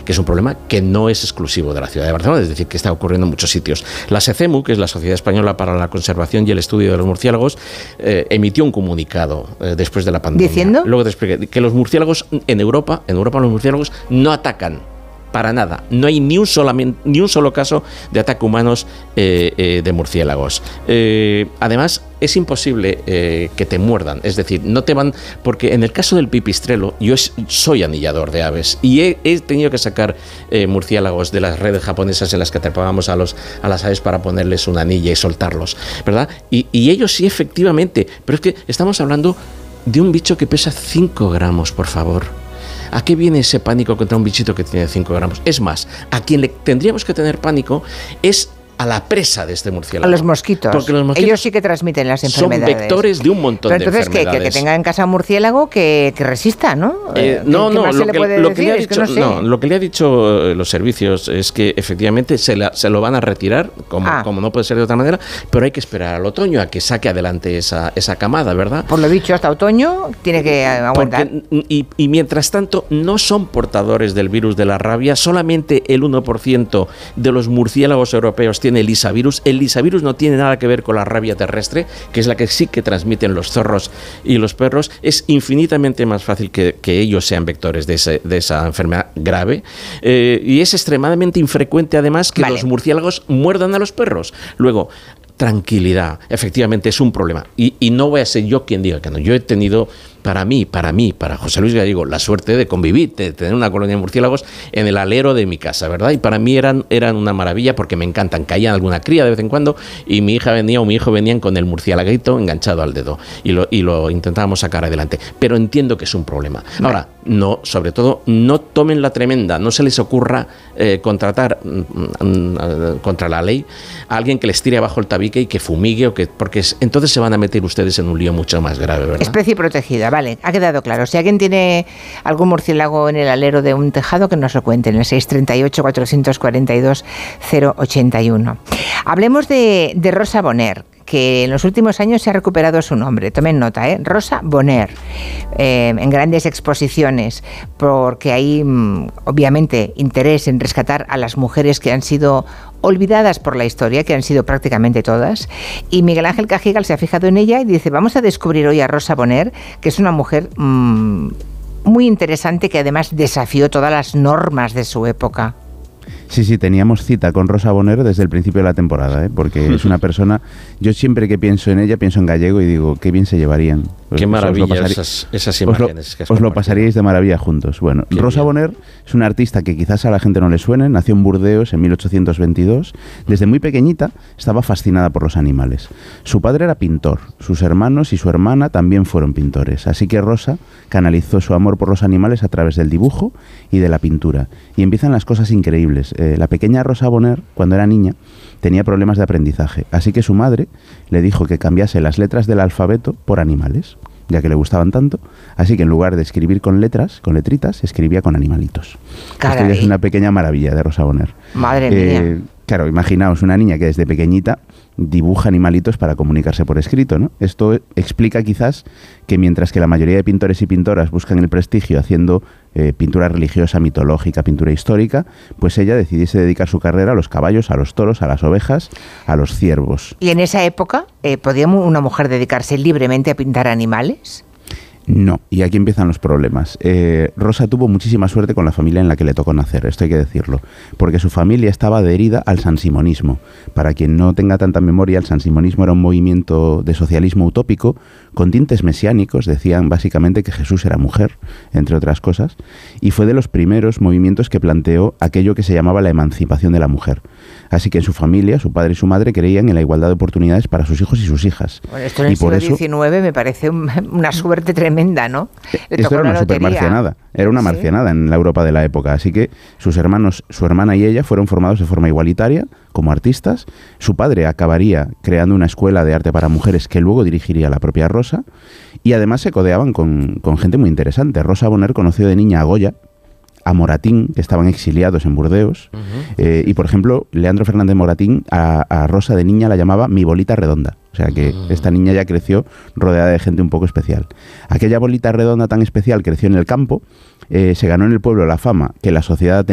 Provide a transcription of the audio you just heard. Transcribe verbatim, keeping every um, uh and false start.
que es un problema que no es exclusivo de la ciudad de Barcelona, es decir, que está ocurriendo en muchos sitios. La SECEMU, que es la Sociedad Española para la Conservación y el Estudio de los Murciélagos, eh, emitió un comunicado eh, después de la pandemia. ¿Diciendo? Luego te expliqué que los murciélagos en Europa, en Europa los murciélagos no atacan. Para nada. No hay ni un, solamente, ni un solo caso de ataque humanos eh, eh, de murciélagos. Eh, además, es imposible eh, que te muerdan. Es decir, no te van... Porque en el caso del pipistrelo, yo es, soy anillador de aves y he, he tenido que sacar eh, murciélagos de las redes japonesas en las que atrapábamos a, los, a las aves para ponerles una anilla y soltarlos, ¿verdad? Y, y ellos sí, efectivamente. Pero es que estamos hablando de un bicho que pesa cinco gramos, por favor. ¿A qué viene ese pánico contra un bichito que tiene cinco gramos? Es más, a quien le tendríamos que tener pánico es a la presa de este murciélago. A los mosquitos. Porque los mosquitos ellos sí que transmiten las enfermedades. Son vectores de un montón Pero de entonces, enfermedades. Que, que, que tenga en casa un murciélago que, que resista, ¿no? Eh, no, ¿Qué no, más lo se le que, puede lo que decir? le ha Es que dicho, no sé. no, lo que le ha dicho los servicios es que efectivamente se, la, se lo van a retirar, como, Ah. como no puede ser de otra manera, pero hay que esperar al otoño a que saque adelante esa, esa camada, ¿verdad? Por lo dicho, hasta otoño tiene que aguantar. Porque, y, y mientras tanto, no son portadores del virus de la rabia. Solamente el uno por ciento de los murciélagos europeos tiene el lisavirus. El lisavirus no tiene nada que ver con la rabia terrestre, que es la que sí que transmiten los zorros y los perros. Es infinitamente más fácil que, que ellos sean vectores de, ese, de esa enfermedad grave. Eh, y es extremadamente infrecuente, además, que Vale. los murciélagos muerdan a los perros. Luego, tranquilidad, efectivamente es un problema. Y, y no voy a ser yo quien diga que no. Yo he tenido, para mí, para mí, para José Luis Gallego, la suerte de convivir, de tener una colonia de murciélagos en el alero de mi casa, ¿verdad? Y para mí eran, eran una maravilla porque me encantan. Caían alguna cría de vez en cuando y mi hija venía o mi hijo venían con el murciélaguito enganchado al dedo y lo, y lo intentábamos sacar adelante. Pero entiendo que es un problema. Ahora, no, sobre todo, no tomen la tremenda, no se les ocurra eh, contratar mm, mm, contra la ley a alguien que les tire abajo el tabique y que fumigue, o que, porque es, entonces se van a meter ustedes en un lío mucho más grave, ¿verdad? Especie protegida, vale, ha quedado claro. Si alguien tiene algún murciélago en el alero de un tejado, que nos lo cuente en el seis tres ocho, cuatro cuatro dos, cero ocho uno. Hablemos de, de Rosa Bonheur, que en los últimos años se ha recuperado su nombre. Tomen nota, ¿eh? Rosa Bonheur, eh, en grandes exposiciones, porque hay, mm, obviamente, interés en rescatar a las mujeres que han sido olvidadas por la historia, que han sido prácticamente todas, y Miguel Ángel Cajigal se ha fijado en ella y dice, vamos a descubrir hoy a Rosa Bonheur, que es una mujer mmm, muy interesante, que además desafió todas las normas de su época. Sí, sí, teníamos cita con Rosa Bonheur desde el principio de la temporada, ¿eh? Porque es una persona, yo siempre que pienso en ella, pienso en Gallego y digo, qué bien se llevarían. Qué Os, maravilla os pasari- esas, esas os lo, imágenes. Que has os lo compartido. pasaríais de maravilla juntos. Bueno, Qué Rosa bien. Bonheur es una artista que quizás a la gente no le suene, nació en Burdeos en mil ochocientos veintidós. Desde muy pequeñita estaba fascinada por los animales. Su padre era pintor, sus hermanos y su hermana también fueron pintores, así que Rosa canalizó su amor por los animales a través del dibujo y de la pintura. Y empiezan las cosas increíbles. Eh, la pequeña Rosa Bonheur, cuando era niña, tenía problemas de aprendizaje, así que su madre le dijo que cambiase las letras del alfabeto por animales, ya que le gustaban tanto, así que en lugar de escribir con letras, con letritas, escribía con animalitos. Caray. Esto ya es una pequeña maravilla de Rosa Bonheur. Madre Eh, mía. Claro, imaginaos una niña que desde pequeñita dibuja animalitos para comunicarse por escrito, ¿no? Esto explica quizás que mientras que la mayoría de pintores y pintoras buscan el prestigio haciendo eh, pintura religiosa, mitológica, pintura histórica, pues ella decidiese dedicar su carrera a los caballos, a los toros, a las ovejas, a los ciervos. ¿Y en esa época eh, podía una mujer dedicarse libremente a pintar animales? No, y aquí empiezan los problemas. Eh, Rosa tuvo muchísima suerte con la familia en la que le tocó nacer, esto hay que decirlo, porque su familia estaba adherida al sansimonismo. Para quien no tenga tanta memoria, el sansimonismo era un movimiento de socialismo utópico con tintes mesiánicos, decían básicamente que Jesús era mujer, entre otras cosas, y fue de los primeros movimientos que planteó aquello que se llamaba la emancipación de la mujer. Así que en su familia, su padre y su madre creían en la igualdad de oportunidades para sus hijos y sus hijas. Bueno, esto en el y por siglo eso, diecinueve me parece un, una suerte tremenda, ¿no? Le esto tocó era la una lotería. supermarcianada, era una ¿Sí? marcianada en la Europa de la época, así que sus hermanos, su hermana y ella fueron formados de forma igualitaria como artistas. Su padre acabaría creando una escuela de arte para mujeres que luego dirigiría la propia Rosa, y además se codeaban con, con gente muy interesante. Rosa Bonheur conoció de niña a Goya, a Moratín, que estaban exiliados en Burdeos, uh-huh. eh, y por ejemplo, Leandro Fernández Moratín a, a Rosa de niña la llamaba mi bolita redonda. O sea que uh-huh. esta niña ya creció rodeada de gente un poco especial. Aquella bolita redonda tan especial creció en el campo, eh, se ganó en el pueblo la fama que la sociedad